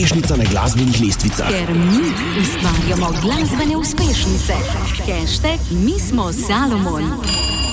uspešnica na glasbenih lestvicah. Ker mi ustvarjamo glasbene uspešnice. #mismo Salomon.